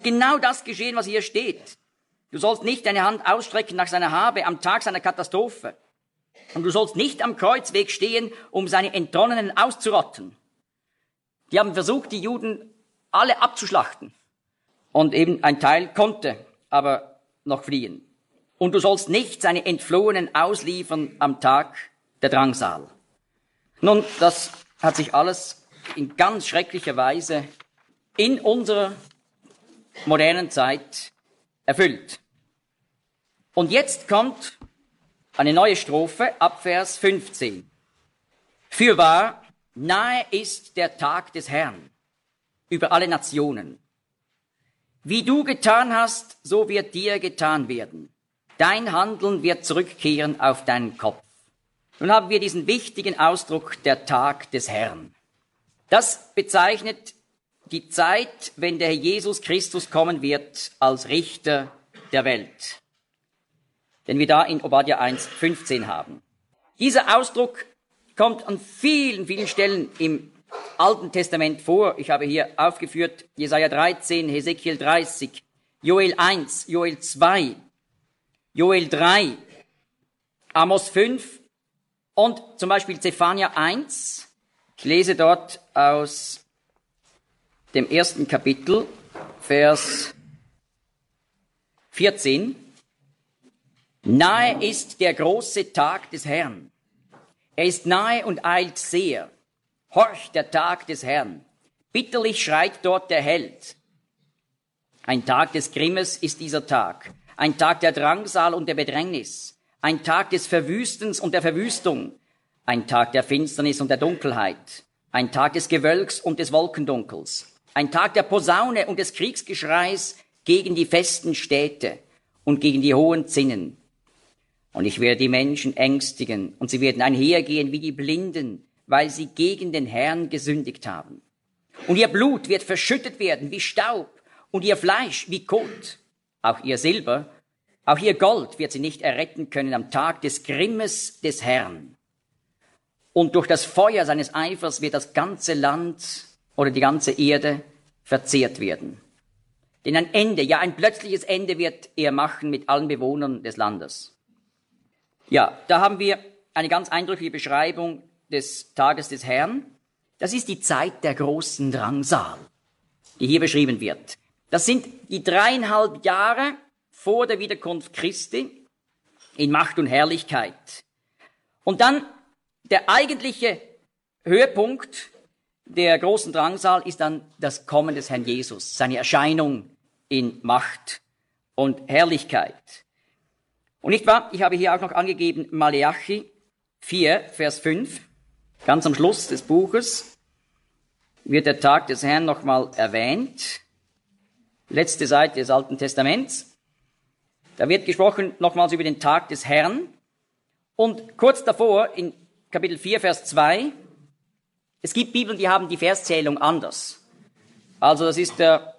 genau das geschehen, was hier steht. Du sollst nicht deine Hand ausstrecken nach seiner Habe am Tag seiner Katastrophe. Und du sollst nicht am Kreuzweg stehen, um seine Entronnenen auszurotten. Die haben versucht, die Juden alle abzuschlachten. Und eben ein Teil konnte aber noch fliehen. Und du sollst nicht seine Entflohenen ausliefern am Tag der Drangsal. Nun, das hat sich alles in ganz schrecklicher Weise in unserer modernen Zeit erfüllt. Und jetzt kommt eine neue Strophe ab Vers 15. Fürwahr, nahe ist der Tag des Herrn über alle Nationen. Wie du getan hast, so wird dir getan werden. Dein Handeln wird zurückkehren auf deinen Kopf. Nun haben wir diesen wichtigen Ausdruck, der Tag des Herrn. Das bezeichnet die Zeit, wenn der Herr Jesus Christus kommen wird als Richter der Welt. Den wir da in Obadja 1,15 haben. Dieser Ausdruck kommt an vielen, vielen Stellen im Alten Testament vor. Ich habe hier aufgeführt Jesaja 13, Hesekiel 30, Joel 1, Joel 2, Joel 3, Amos 5 und zum Beispiel Zephania 1. Ich lese dort aus dem 1. Kapitel, Vers 14. Nahe ist der große Tag des Herrn. Er ist nahe und eilt sehr. Horch, der Tag des Herrn. Bitterlich schreit dort der Held. Ein Tag des Grimmes ist dieser Tag. Ein Tag der Drangsal und der Bedrängnis. Ein Tag des Verwüstens und der Verwüstung. Ein Tag der Finsternis und der Dunkelheit. Ein Tag des Gewölks und des Wolkendunkels. Ein Tag der Posaune und des Kriegsgeschreis gegen die festen Städte und gegen die hohen Zinnen. Und ich werde die Menschen ängstigen, und sie werden einhergehen wie die Blinden, weil sie gegen den Herrn gesündigt haben. Und ihr Blut wird verschüttet werden wie Staub, und ihr Fleisch wie Kot. Auch ihr Silber, auch ihr Gold wird sie nicht erretten können am Tag des Grimmes des Herrn. Und durch das Feuer seines Eifers wird das ganze Land oder die ganze Erde verzehrt werden. Denn ein Ende, ja ein plötzliches Ende wird er machen mit allen Bewohnern des Landes. Ja, da haben wir eine ganz eindrückliche Beschreibung des Tages des Herrn. Das ist die Zeit der großen Drangsal, die hier beschrieben wird. Das sind die 3,5 Jahre vor der Wiederkunft Christi in Macht und Herrlichkeit. Und dann der eigentliche Höhepunkt der großen Drangsal ist dann das Kommen des Herrn Jesus, seine Erscheinung in Macht und Herrlichkeit. Und nicht wahr, ich habe hier auch noch angegeben Maleachi 4, Vers 5. Ganz am Schluss des Buches wird der Tag des Herrn nochmal erwähnt. Letzte Seite des Alten Testaments. Da wird gesprochen nochmals über den Tag des Herrn. Und kurz davor, in Kapitel 4, Vers 2, es gibt Bibeln, die haben die Verszählung anders. Also das ist der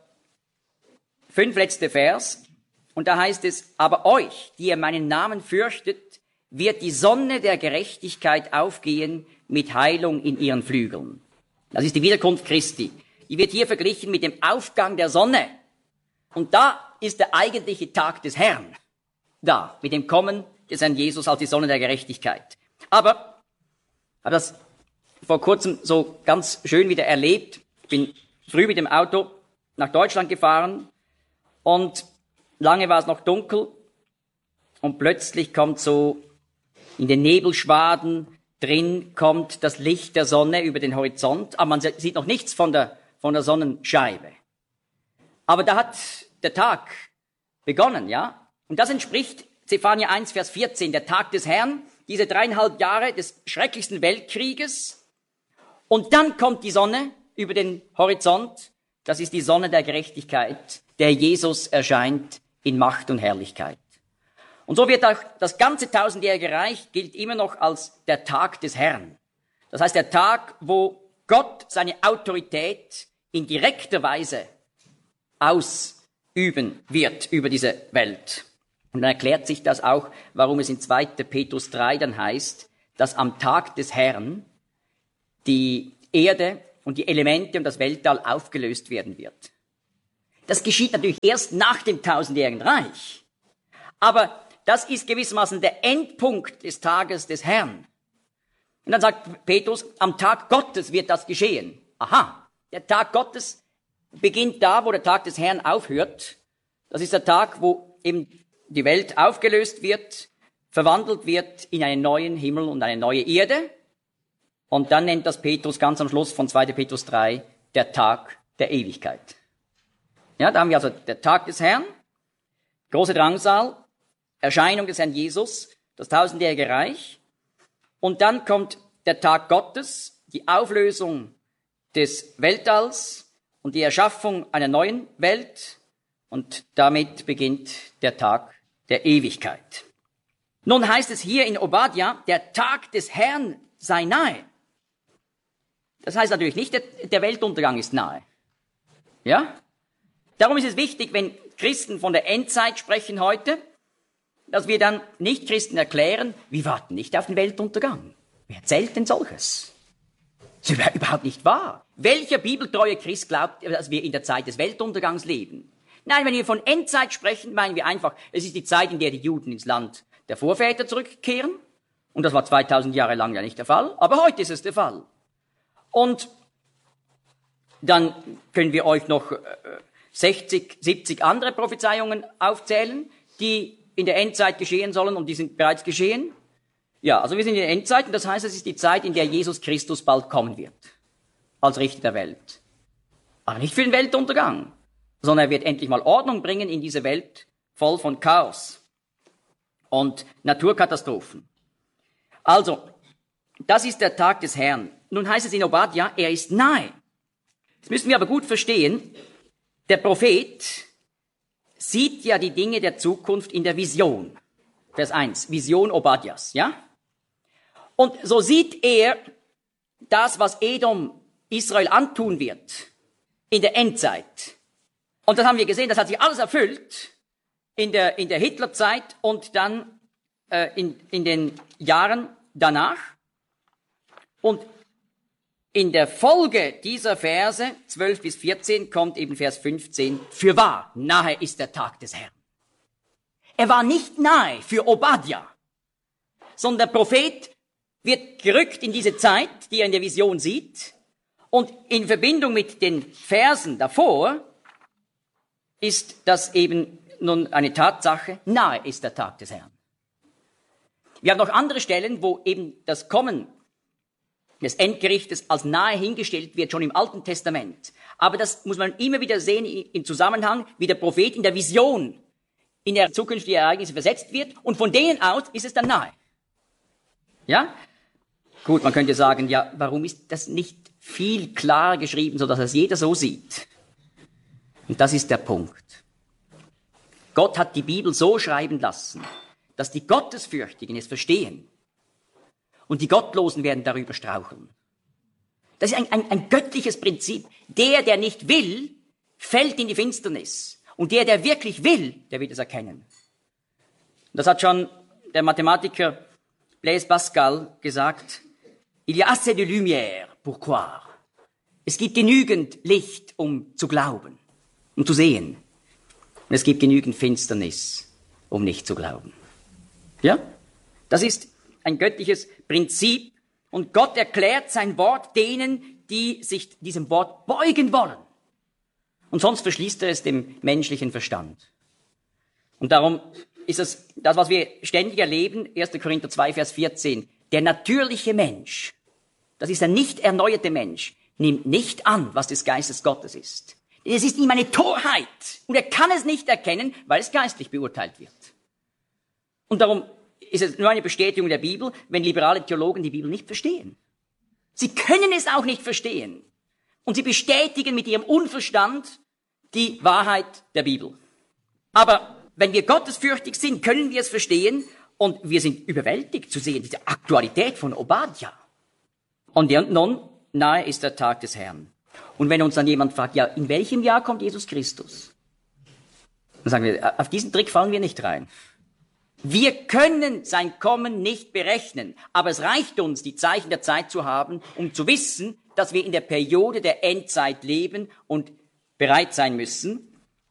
5. letzte Vers. Und da heißt es, aber euch, die ihr meinen Namen fürchtet, wird die Sonne der Gerechtigkeit aufgehen mit Heilung in ihren Flügeln. Das ist die Wiederkunft Christi. Die wird hier verglichen mit dem Aufgang der Sonne. Und da ist der eigentliche Tag des Herrn. Da, mit dem Kommen des Herrn Jesus als die Sonne der Gerechtigkeit. Aber, ich habe das vor kurzem so ganz schön wieder erlebt. Ich bin früh mit dem Auto nach Deutschland gefahren und lange war es noch dunkel und plötzlich kommt so in den Nebelschwaden drin kommt das Licht der Sonne über den Horizont, aber man sieht noch nichts von der Sonnenscheibe. Aber da hat der Tag begonnen, ja? Und das entspricht Zephania 1, Vers 14, der Tag des Herrn, diese 3,5 Jahre des schrecklichsten Weltkrieges. Und dann kommt die Sonne über den Horizont. Das ist die Sonne der Gerechtigkeit, der Jesus erscheint in Macht und Herrlichkeit. Und so wird auch das ganze 1000-jährige Reich gilt immer noch als der Tag des Herrn. Das heißt, der Tag, wo Gott seine Autorität in direkter Weise ausüben wird über diese Welt. Und dann erklärt sich das auch, warum es in 2. Petrus 3 dann heißt, dass am Tag des Herrn die Erde und die Elemente und das Weltall aufgelöst werden wird. Das geschieht natürlich erst nach dem tausendjährigen Reich. Aber das ist gewissermaßen der Endpunkt des Tages des Herrn. Und dann sagt Petrus, am Tag Gottes wird das geschehen. Aha, der Tag Gottes beginnt da, wo der Tag des Herrn aufhört. Das ist der Tag, wo eben die Welt aufgelöst wird, verwandelt wird in einen neuen Himmel und eine neue Erde. Und dann nennt das Petrus ganz am Schluss von 2. Petrus 3 der Tag der Ewigkeit. Ja, da haben wir also der Tag des Herrn, große Drangsal, Erscheinung des Herrn Jesus, das tausendjährige Reich. Und dann kommt der Tag Gottes, die Auflösung des Weltalls und die Erschaffung einer neuen Welt. Und damit beginnt der Tag der Ewigkeit. Nun heißt es hier in Obadja, der Tag des Herrn sei nahe. Das heißt natürlich nicht, der Weltuntergang ist nahe. Ja? Darum ist es wichtig, wenn Christen von der Endzeit sprechen heute, dass wir dann Nicht-Christen erklären, wir warten nicht auf den Weltuntergang. Wer erzählt denn solches? Das ist überhaupt nicht wahr. Welcher bibeltreue Christ glaubt, dass wir in der Zeit des Weltuntergangs leben? Nein, wenn wir von Endzeit sprechen, meinen wir einfach, es ist die Zeit, in der die Juden ins Land der Vorväter zurückkehren. Und das war 2000 Jahre lang ja nicht der Fall, aber heute ist es der Fall. Und dann können wir euch noch 60, 70 andere Prophezeiungen aufzählen, die in der Endzeit geschehen sollen, und die sind bereits geschehen. Ja, also wir sind in der Endzeit, und das heißt, es ist die Zeit, in der Jesus Christus bald kommen wird, als Richter der Welt. Aber nicht für den Weltuntergang, sondern er wird endlich mal Ordnung bringen in diese Welt voll von Chaos und Naturkatastrophen. Also, das ist der Tag des Herrn. Nun heißt es in Obadja, er ist nahe. Das müssen wir aber gut verstehen. Der Prophet sieht ja die Dinge der Zukunft in der Vision. Vers 1, Vision Obadjas, ja? Und so sieht er das, was Edom Israel antun wird in der Endzeit. Und das haben wir gesehen, das hat sich alles erfüllt in der Hitlerzeit und dann in den Jahren danach. Und in der Folge dieser Verse 12 bis 14 kommt eben Vers 15, fürwahr, nahe ist der Tag des Herrn. Er war nicht nahe für Obadja, sondern der Prophet wird gerückt in diese Zeit, die er in der Vision sieht, und in Verbindung mit den Versen davor ist das eben nun eine Tatsache, nahe ist der Tag des Herrn. Wir haben noch andere Stellen, wo eben das Kommen des Endgerichtes als nahe hingestellt wird, schon im Alten Testament. Aber das muss man immer wieder sehen im Zusammenhang, wie der Prophet in der Vision in der zukünftigen Ereignisse versetzt wird, und von denen aus ist es dann nahe. Ja? Gut, man könnte sagen, ja, warum ist das nicht viel klarer geschrieben, sodass es jeder so sieht? Und das ist der Punkt. Gott hat die Bibel so schreiben lassen, dass die Gottesfürchtigen es verstehen. Und die Gottlosen werden darüber straucheln. Das ist ein göttliches Prinzip. Der nicht will, fällt in die Finsternis. Und der wirklich will, der wird es erkennen. Das hat schon der Mathematiker Blaise Pascal gesagt. Il y a assez de lumière pour croire. Es gibt genügend Licht, um zu glauben, um zu sehen. Und es gibt genügend Finsternis, um nicht zu glauben. Ja? Das ist ein göttliches Prinzip, und Gott erklärt sein Wort denen, die sich diesem Wort beugen wollen. Und sonst verschließt er es dem menschlichen Verstand. Und darum ist es das, was wir ständig erleben, 1. Korinther 2, Vers 14. Der natürliche Mensch, das ist der nicht erneuerte Mensch, nimmt nicht an, was des Geistes Gottes ist. Es ist ihm eine Torheit, und er kann es nicht erkennen, weil es geistlich beurteilt wird. Und darum ist es nur eine Bestätigung der Bibel, wenn liberale Theologen die Bibel nicht verstehen. Sie können es auch nicht verstehen. Und sie bestätigen mit ihrem Unverstand die Wahrheit der Bibel. Aber wenn wir gottesfürchtig sind, können wir es verstehen, und wir sind überwältigt zu sehen, diese Aktualität von Obadja. Und nun, nahe ist der Tag des Herrn. Und wenn uns dann jemand fragt, ja, in welchem Jahr kommt Jesus Christus? Dann sagen wir, auf diesen Trick fallen wir nicht rein. Wir können sein Kommen nicht berechnen, aber es reicht uns, die Zeichen der Zeit zu haben, um zu wissen, dass wir in der Periode der Endzeit leben und bereit sein müssen.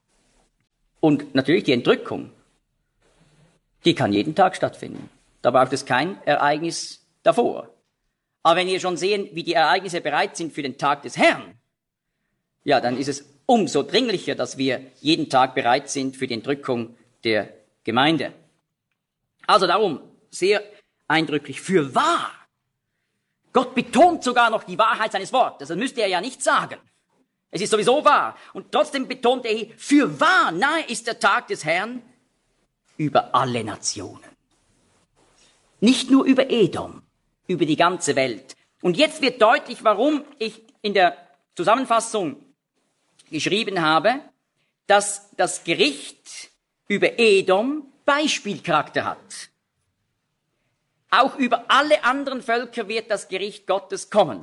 Und natürlich die Entrückung, die kann jeden Tag stattfinden. Da braucht es kein Ereignis davor. Aber wenn wir schon sehen, wie die Ereignisse bereit sind für den Tag des Herrn, ja, dann ist es umso dringlicher, dass wir jeden Tag bereit sind für die Entrückung der Gemeinde. Also darum sehr eindrücklich für wahr. Gott betont sogar noch die Wahrheit seines Wortes. Das müsste er ja nicht sagen. Es ist sowieso wahr. Und trotzdem betont er hier, für wahr, nahe ist der Tag des Herrn über alle Nationen. Nicht nur über Edom, über die ganze Welt. Und jetzt wird deutlich, warum ich in der Zusammenfassung geschrieben habe, dass das Gericht über Edom Beispielcharakter hat. Auch über alle anderen Völker wird das Gericht Gottes kommen.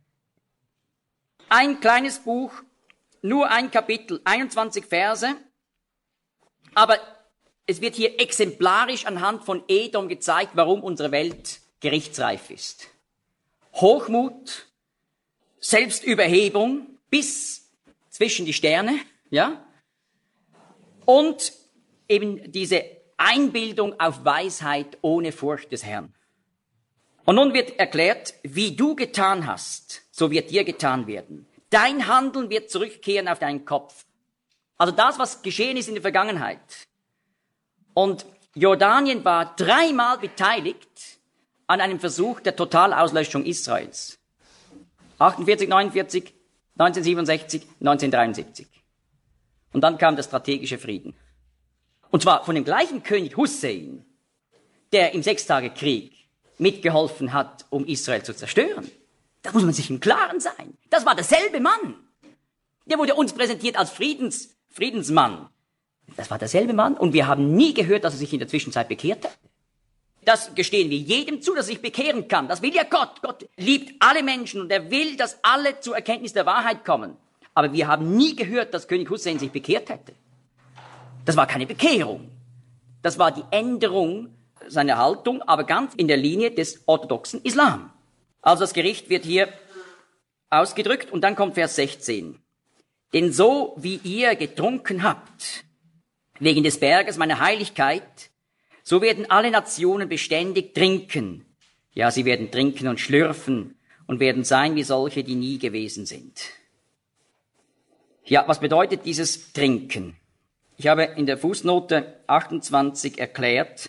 Ein kleines Buch, nur ein Kapitel, 21 Verse, aber es wird hier exemplarisch anhand von Edom gezeigt, warum unsere Welt gerichtsreif ist. Hochmut, Selbstüberhebung bis zwischen die Sterne, ja, und eben diese Einbildung auf Weisheit ohne Furcht des Herrn. Und nun wird erklärt, wie du getan hast, so wird dir getan werden. Dein Handeln wird zurückkehren auf deinen Kopf. Also das, was geschehen ist in der Vergangenheit. Und Jordanien war 3-mal beteiligt an einem Versuch der Totalauslöschung Israels. 48, 49, 1967, 1973. Und dann kam der strategische Frieden. Und zwar von dem gleichen König Hussein, der im Sechstagekrieg mitgeholfen hat, um Israel zu zerstören. Da muss man sich im Klaren sein. Das war derselbe Mann. Der wurde uns präsentiert als Friedensmann. Das war derselbe Mann und wir haben nie gehört, dass er sich in der Zwischenzeit bekehrt hat. Das gestehen wir jedem zu, dass er sich bekehren kann. Das will ja Gott. Gott liebt alle Menschen und er will, dass alle zur Erkenntnis der Wahrheit kommen. Aber wir haben nie gehört, dass König Hussein sich bekehrt hätte. Das war keine Bekehrung. Das war die Änderung seiner Haltung, aber ganz in der Linie des orthodoxen Islam. Also das Gericht wird hier ausgedrückt und dann kommt Vers 16. Denn so wie ihr getrunken habt, wegen des Berges meiner Heiligkeit, so werden alle Nationen beständig trinken. Ja, sie werden trinken und schlürfen und werden sein wie solche, die nie gewesen sind. Ja, was bedeutet dieses Trinken? Ich habe in der Fußnote 28 erklärt,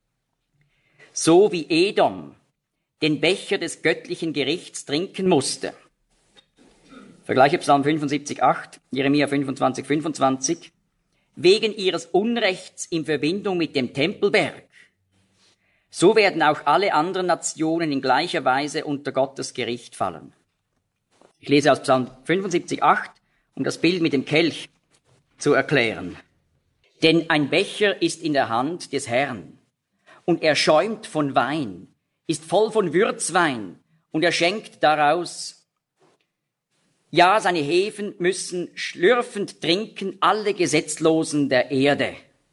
so wie Edom den Becher des göttlichen Gerichts trinken musste. Vergleiche Psalm 75,8, Jeremia 25,25. Wegen ihres Unrechts in Verbindung mit dem Tempelberg. So werden auch alle anderen Nationen in gleicher Weise unter Gottes Gericht fallen. Ich lese aus Psalm 75,8, um das Bild mit dem Kelch zu erklären. Denn ein Becher ist in der Hand des Herrn, und er schäumt von Wein, ist voll von Würzwein, und er schenkt daraus. Ja, seine Hefen müssen schlürfend trinken alle Gesetzlosen der Erde.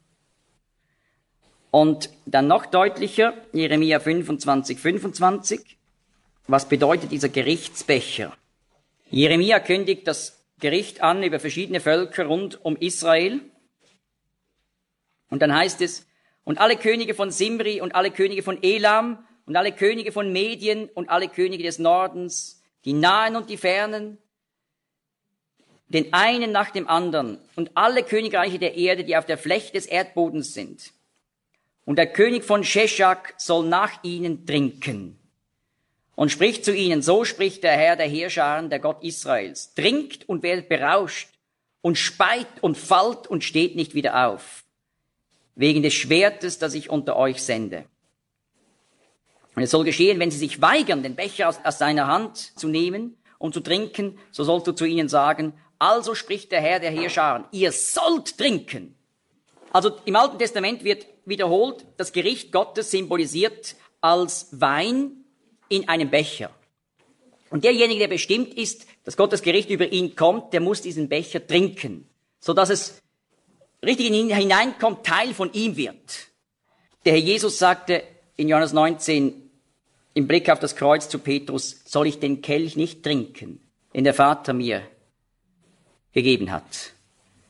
Und dann noch deutlicher, Jeremia 25,25. Was bedeutet dieser Gerichtsbecher? Jeremia kündigt das Gericht an über verschiedene Völker rund um Israel. Und dann heißt es, und alle Könige von Simri und alle Könige von Elam und alle Könige von Medien und alle Könige des Nordens, die Nahen und die Fernen, den einen nach dem anderen und alle Königreiche der Erde, die auf der Fläche des Erdbodens sind. Und der König von Sheshak soll nach ihnen trinken und spricht zu ihnen, so spricht der Herr der Heerscharen, der Gott Israels, trinkt und werdet berauscht und speit und fallt und steht nicht wieder auf, wegen des Schwertes, das ich unter euch sende. Und es soll geschehen, wenn sie sich weigern, den Becher aus seiner Hand zu nehmen und zu trinken, so sollst du zu ihnen sagen, also spricht der Herr der Heerscharen, ihr sollt trinken. Also im Alten Testament wird wiederholt das Gericht Gottes symbolisiert als Wein in einem Becher. Und derjenige, der bestimmt ist, dass Gottes Gericht über ihn kommt, der muss diesen Becher trinken, sodass es richtig in ihn hineinkommt, Teil von ihm wird. Der Herr Jesus sagte in Johannes 19 im Blick auf das Kreuz zu Petrus, soll ich den Kelch nicht trinken, den der Vater mir gegeben hat.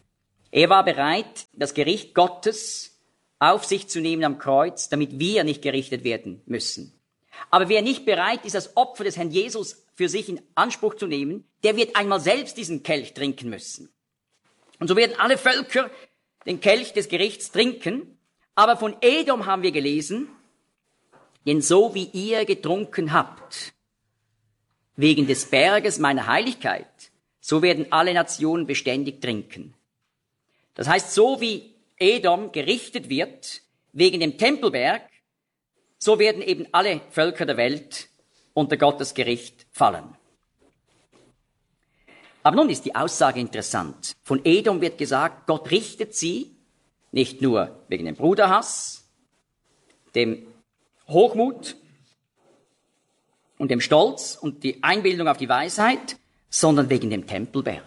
Er war bereit, das Gericht Gottes auf sich zu nehmen am Kreuz, damit wir nicht gerichtet werden müssen. Aber wer nicht bereit ist, das Opfer des Herrn Jesus für sich in Anspruch zu nehmen, der wird einmal selbst diesen Kelch trinken müssen. Und so werden alle Völker den Kelch des Gerichts trinken. Aber von Edom haben wir gelesen, denn so wie ihr getrunken habt, wegen des Berges meiner Heiligkeit, so werden alle Nationen beständig trinken. Das heißt, so wie Edom gerichtet wird wegen dem Tempelberg, so werden eben alle Völker der Welt unter Gottes Gericht fallen. Aber nun ist die Aussage interessant. Von Edom wird gesagt, Gott richtet sie nicht nur wegen dem Bruderhass, dem Hochmut und dem Stolz und die Einbildung auf die Weisheit, sondern wegen dem Tempelberg.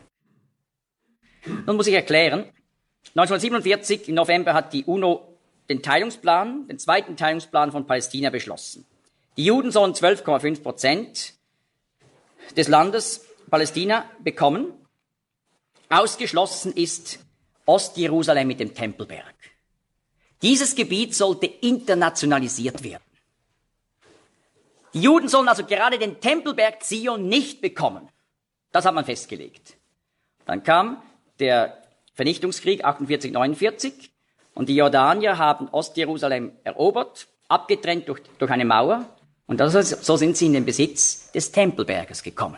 Nun muss ich erklären, 1947 im November hat die UNO den Teilungsplan, den zweiten Teilungsplan von Palästina beschlossen. Die Juden sollen 12,5% des Landes Palästina bekommen. Ausgeschlossen ist Ostjerusalem mit dem Tempelberg. Dieses Gebiet sollte internationalisiert werden. Die Juden sollen also gerade den Tempelberg Zion nicht bekommen. Das hat man festgelegt. Dann kam der Vernichtungskrieg 48-49 und die Jordanier haben Ostjerusalem erobert, abgetrennt durch eine Mauer und so sind sie in den Besitz des Tempelberges gekommen.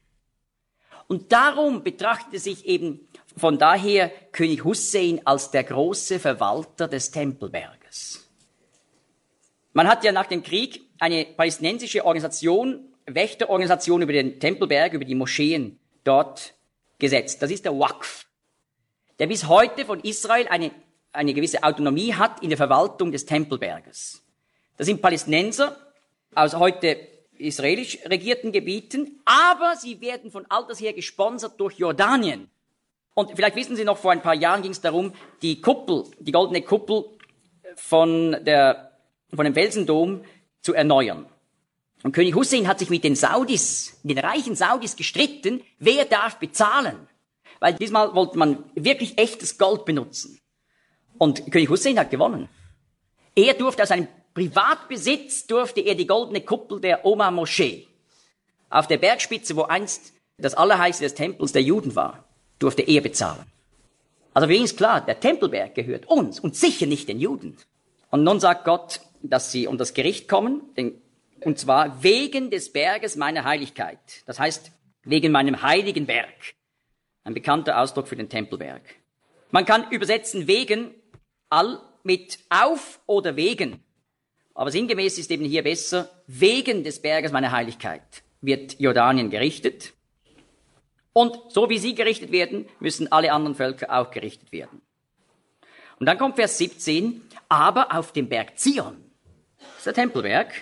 Und darum betrachtete sich eben von daher König Hussein als der große Verwalter des Tempelberges. Man hat ja nach dem Krieg eine palästinensische Organisation, Wächterorganisation über den Tempelberg, über die Moscheen dort gesetzt. Das ist der Waqf, der bis heute von Israel eine gewisse Autonomie hat in der Verwaltung des Tempelberges. Das sind Palästinenser aus heute israelisch regierten Gebieten, aber sie werden von alters her gesponsert durch Jordanien. Und vielleicht wissen Sie noch, vor ein paar Jahren ging es darum, die goldene Kuppel von dem Felsendom zu erneuern. Und König Hussein hat sich mit den reichen Saudis gestritten, wer darf bezahlen. Weil diesmal wollte man wirklich echtes Gold benutzen. Und König Hussein hat gewonnen. Er durfte aus seinem Privatbesitz die goldene Kuppel der Oma-Moschee auf der Bergspitze, wo einst das Allerheiligste des Tempels der Juden war, durfte er bezahlen. Also für ihn ist klar, der Tempelberg gehört uns und sicher nicht den Juden. Und nun sagt Gott, dass sie unter das Gericht kommen, und zwar wegen des Berges meiner Heiligkeit. Das heißt, wegen meinem heiligen Berg. Ein bekannter Ausdruck für den Tempelberg. Man kann übersetzen wegen mit auf oder wegen. Aber sinngemäß ist eben hier besser, wegen des Berges meiner Heiligkeit wird Jordanien gerichtet. Und so wie sie gerichtet werden, müssen alle anderen Völker auch gerichtet werden. Und dann kommt Vers 17, aber auf dem Berg Zion, das ist der Tempelberg,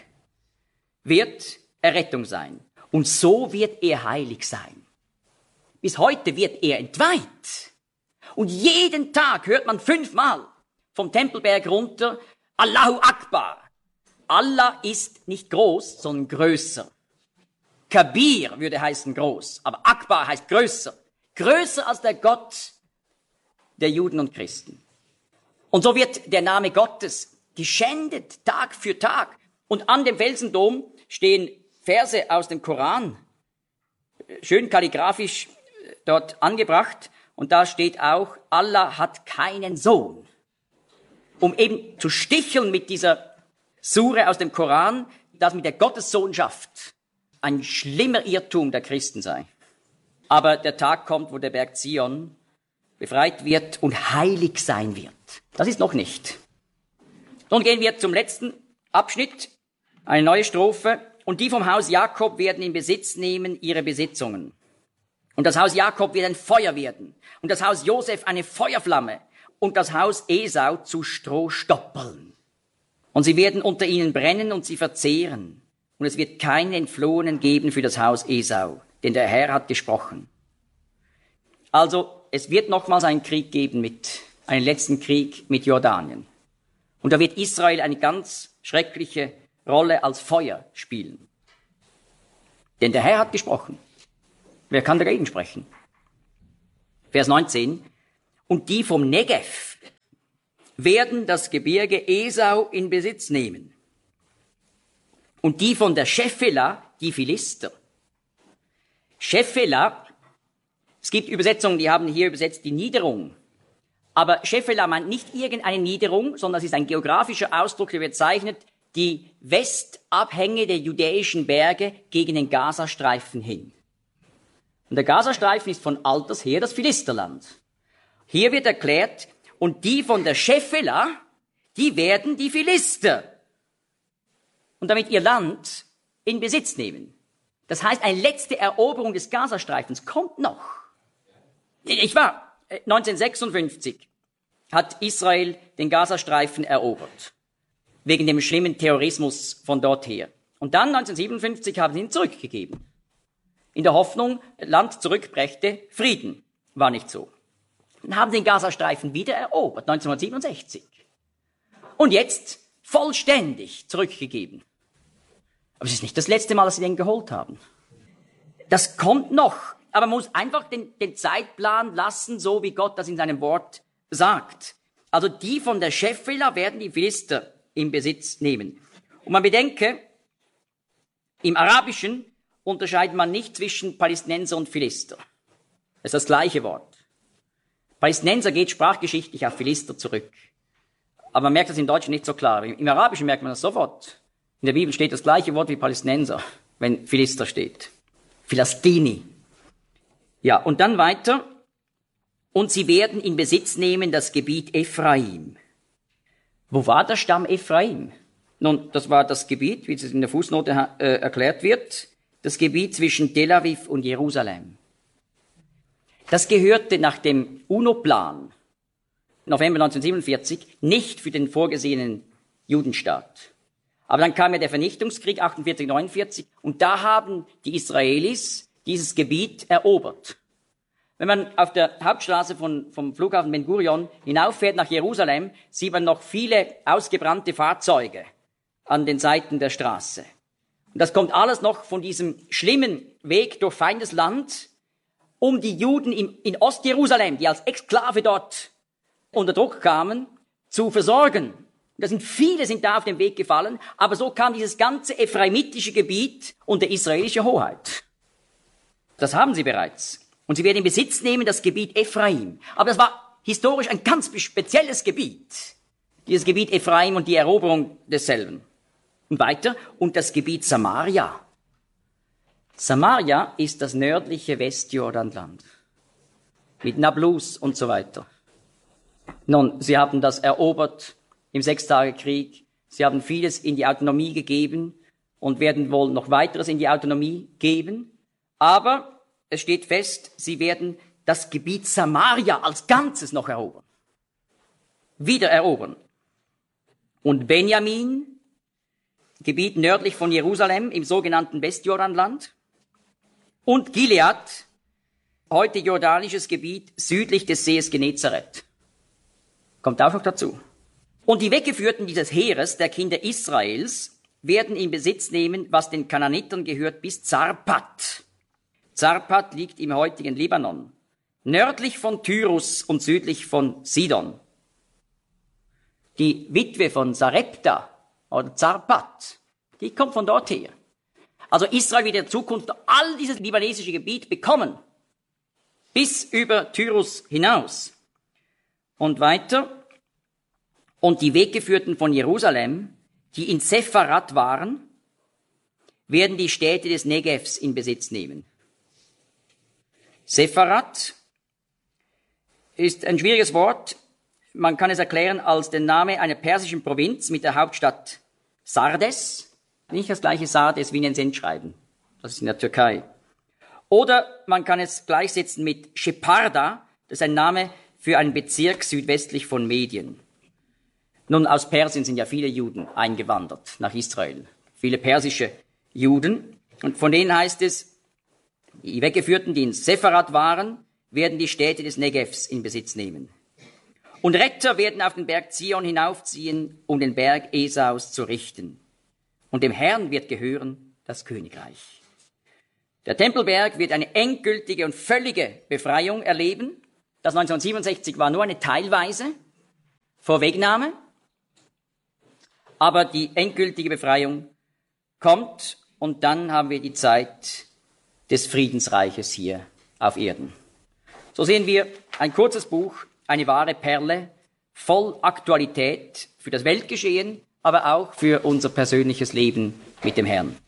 wird Errettung sein. Und so wird er heilig sein. Bis heute wird er entweiht. Und jeden Tag hört man 5-mal vom Tempelberg runter, Allahu Akbar. Allah ist nicht groß, sondern größer. Kabir würde heißen groß, aber Akbar heißt größer. Größer als der Gott der Juden und Christen. Und so wird der Name Gottes geschändet, Tag für Tag. Und an dem Felsendom stehen Verse aus dem Koran, schön kalligraphisch dort angebracht. Und da steht auch, Allah hat keinen Sohn. Um eben zu sticheln mit dieser Sure aus dem Koran, dass mit der Gottessohnschaft ein schlimmer Irrtum der Christen sei. Aber der Tag kommt, wo der Berg Zion befreit wird und heilig sein wird. Das ist noch nicht. Nun gehen wir zum letzten Abschnitt, eine neue Strophe. Und die vom Haus Jakob werden in Besitz nehmen ihre Besitzungen. Und das Haus Jakob wird ein Feuer werden. Und das Haus Josef eine Feuerflamme. Und das Haus Esau zu Strohstoppeln. Und sie werden unter ihnen brennen und sie verzehren. Und es wird keinen Entflohenen geben für das Haus Esau, denn der Herr hat gesprochen. Also, es wird nochmals einen Krieg geben einen letzten Krieg mit Jordanien. Und da wird Israel eine ganz schreckliche Rolle als Feuer spielen. Denn der Herr hat gesprochen. Wer kann dagegen sprechen? Vers 19. und die vom Negev werden das Gebirge Esau in Besitz nehmen. Und die von der Schefela, die Philister. Schefela, es gibt Übersetzungen, die haben hier übersetzt die Niederung. Aber Schefela meint nicht irgendeine Niederung, sondern es ist ein geografischer Ausdruck, der bezeichnet die Westabhänge der judäischen Berge gegen den Gazastreifen hin. Und der Gazastreifen ist von alters her das Philisterland. Hier wird erklärt, und die von der Schefela, die werden die Philister und damit ihr Land in Besitz nehmen. Das heißt, eine letzte Eroberung des Gazastreifens kommt noch. 1956 hat Israel den Gazastreifen erobert, wegen dem schlimmen Terrorismus von dort her. Und dann 1957 haben sie ihn zurückgegeben, in der Hoffnung, Land zurückbrächte Frieden. War nicht so. Dann haben sie den Gazastreifen wieder erobert, 1967. Und jetzt vollständig zurückgegeben. Aber es ist nicht das letzte Mal, dass sie den geholt haben. Das kommt noch. Aber man muss einfach den Zeitplan lassen, so wie Gott das in seinem Wort sagt. Also die von der Schefela werden die Philister in Besitz nehmen. Und man bedenke, im Arabischen unterscheidet man nicht zwischen Palästinenser und Philister. Das ist das gleiche Wort. Palästinenser geht sprachgeschichtlich auf Philister zurück. Aber man merkt das im Deutschen nicht so klar. Im Arabischen merkt man das sofort. In der Bibel steht das gleiche Wort wie Palästinenser, wenn Philister steht. Philastini. Ja, und dann weiter. Und sie werden in Besitz nehmen das Gebiet Ephraim. Wo war der Stamm Ephraim? Nun, das war das Gebiet, wie es in der Fußnote erklärt wird, das Gebiet zwischen Tel Aviv und Jerusalem. Das gehörte nach dem UNO-Plan, November 1947, nicht für den vorgesehenen Judenstaat. Aber dann kam ja der Vernichtungskrieg 48-49 und da haben die Israelis dieses Gebiet erobert. Wenn man auf der Hauptstraße vom Flughafen Ben Gurion hinauffährt nach Jerusalem, sieht man noch viele ausgebrannte Fahrzeuge an den Seiten der Straße. Und das kommt alles noch von diesem schlimmen Weg durch Feindesland, um die Juden in Ostjerusalem, die als Exklave dort unter Druck kamen, zu versorgen. Viele sind da auf den Weg gefallen, aber so kam dieses ganze ephraimitische Gebiet unter israelische Hoheit. Das haben sie bereits. Und sie werden in Besitz nehmen das Gebiet Ephraim. Aber das war historisch ein ganz spezielles Gebiet. Dieses Gebiet Ephraim und die Eroberung desselben. Und weiter, und das Gebiet Samaria. Samaria ist das nördliche Westjordanland. Mit Nablus und so weiter. Nun, sie haben das erobert im Sechstagekrieg. Sie haben vieles in die Autonomie gegeben und werden wohl noch weiteres in die Autonomie geben. Aber es steht fest, sie werden das Gebiet Samaria als Ganzes noch erobern. Wieder erobern. Und Benjamin, Gebiet nördlich von Jerusalem im sogenannten Westjordanland. Und Gilead, heute jordanisches Gebiet südlich des Sees Genezareth. Kommt auch noch dazu. Und die Weggeführten dieses Heeres, der Kinder Israels, werden in Besitz nehmen, was den Kanaanitern gehört, bis Zarpat. Zarpat liegt im heutigen Libanon, nördlich von Tyrus und südlich von Sidon. Die Witwe von Sarepta oder Zarpat, die kommt von dort her. Also Israel wird in der Zukunft all dieses libanesische Gebiet bekommen, bis über Tyrus hinaus. Und weiter, und die Weggeführten von Jerusalem, die in Sepharat waren, werden die Städte des Negevs in Besitz nehmen. Sepharat ist ein schwieriges Wort. Man kann es erklären als den Name einer persischen Provinz mit der Hauptstadt Sardes. Nicht das gleiche Sardes wie in den Sendschreiben. Das ist in der Türkei. Oder man kann es gleichsetzen mit Sheparda. Das ist ein Name für einen Bezirk südwestlich von Medien. Nun, aus Persien sind ja viele Juden eingewandert nach Israel. Viele persische Juden. Und von denen heißt es, die Weggeführten, die in Sepharat waren, werden die Städte des Negevs in Besitz nehmen. Und Retter werden auf den Berg Zion hinaufziehen, um den Berg Esaus zu richten. Und dem Herrn wird gehören das Königreich. Der Tempelberg wird eine endgültige und völlige Befreiung erleben. Das 1967 war nur eine teilweise Vorwegnahme, aber die endgültige Befreiung kommt und dann haben wir die Zeit des Friedensreiches hier auf Erden. So sehen wir ein kurzes Buch, eine wahre Perle, voll Aktualität für das Weltgeschehen, aber auch für unser persönliches Leben mit dem Herrn.